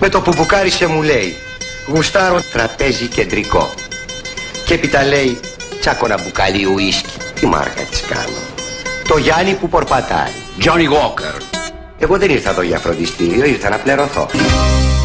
Με το που μπουκάρισε μου λέει, γουστάρω τραπέζι κεντρικό. Και έπειτα λέει, τσάκω ένα μπουκάλι ουίσκι. Τι μάρκα της κάνω? Το Γιάννη που πορπατάει. Johnny Walker. Εγώ δεν ήρθα εδώ για φροντιστήριο, ήρθα να πληρωθώ.